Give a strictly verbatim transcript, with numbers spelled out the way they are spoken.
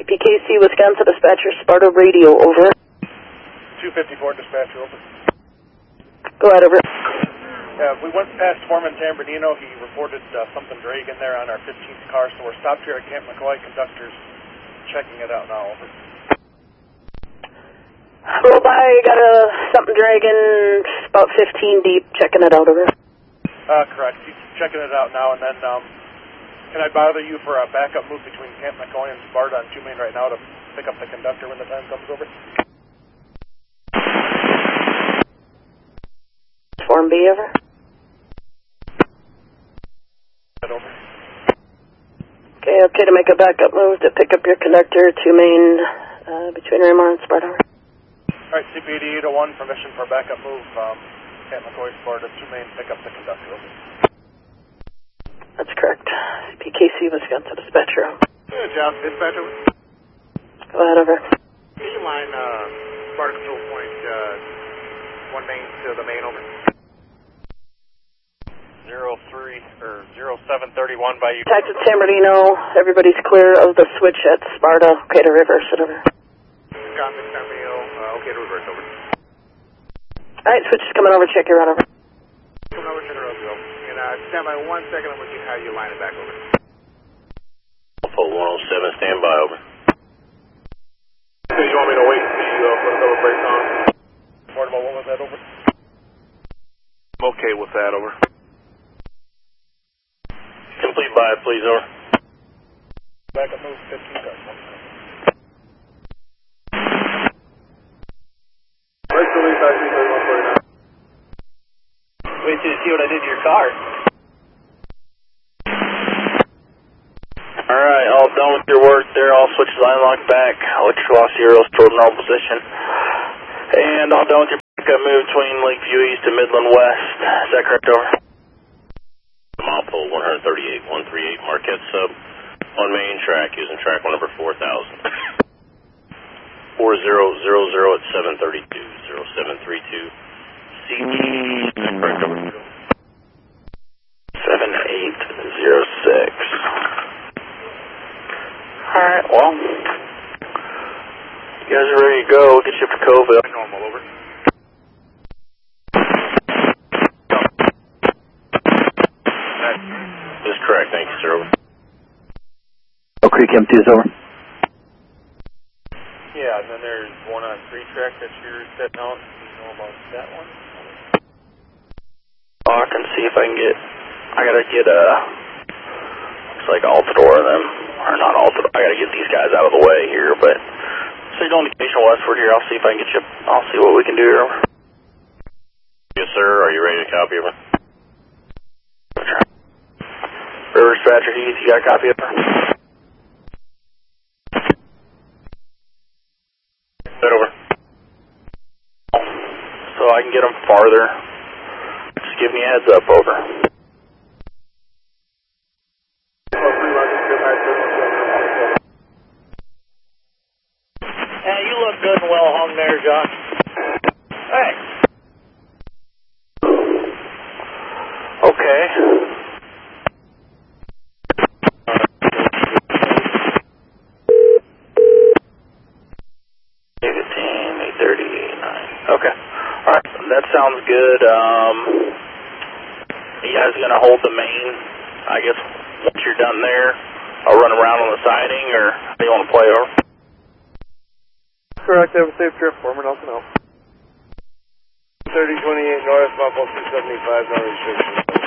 P K C, Wisconsin dispatcher, Sparta radio, over. two fifty-four dispatcher, over. Go ahead, over. Uh, we went past Foreman San Bernardino. He reported uh, something dragging there on our fifteenth car, so we're stopped here at Camp McCoy. Conductor's checking it out now, over. Roll by, got a something dragging about fifteen deep, checking it out, over. Uh, correct. He's checking it out now, and then um, can I bother you for a backup move between Camp McCoy and Sparta on two main right now to pick up the conductor when the time comes, over? Form B, over. Over. Okay, okay to make a backup move to pick up your conductor, two main uh, between Raymore and Sparta. All right, C P D eight oh one, permission for backup move. Um, Camp McCoy, Sparta, two main, pick up the conductor, over. That's correct. P K C, Wisconsin dispatcher. Good job, dispatcher. Go ahead, over. Can you line uh, Sparta control point uh, one main to the main, over? Zero three or zero seven thirty one by you. Taxi San Bernardino, everybody's clear of the switch at Sparta. Okay to reverse it, over. Copy, San Bernardino. Uh, okay to reverse, over. All right, switch is coming over. Check your run, over. Coming over, check it out, go. And uh, stand by one second. I'm going to see how you line it back, over. Alpha one oh seven, stand by, over. So you want me to wait to see uh, put another brakes on? Portable, what was that, over? I'm okay with that, over. Complete by it, please, over. Backup move, fifteen cars. Brakes release, I C thirty-one forty-nine. Wait till you see what I did to your car. Alright, all done with your work there. All switches line locked back. Electric velocity arrows toward normal position. And all done with your backup move between Lakeview East and Midland West. Is that correct, over? Alpha one thirty-eight, one thirty-eight, Marquette sub. On main track using track one number four thousand. four zero zero zero at seven thirty-two, zero seven three two. C T, is that correct, over? seven eight zero six. Alright, well, you guys are ready to go. We'll get you up to Coville. Normal, over. That is correct, thank you, sir. Over. Oak Creek M two is over. Yeah, and then there's one on three track that you're setting out. You know about that one? Oh, I can see if I can get, I gotta get, uh, looks like Altador and them, or not Altador, I gotta get these guys out of the way here, but, so you're going to Station Westward here, I'll see if I can get you, I'll see what we can do here. Yes, sir, are you ready to copy, over? River Dispatcher Heath, you got a copy, over? Set over. So I can get them farther. Just give me a heads up, over. Hey, you look good and well hung there, John. Thanks. Okay. eight thirty, eight nine. Okay. Alright, that sounds good. Um, you guys are going to hold the main, I guess, once you're done there, I'll run around on the siding, or how do you want to play, over? Correct, have a safe trip, Foreman, I'll come out. thirty twenty-eight North, Buffalo two seventy-five, no restrictions.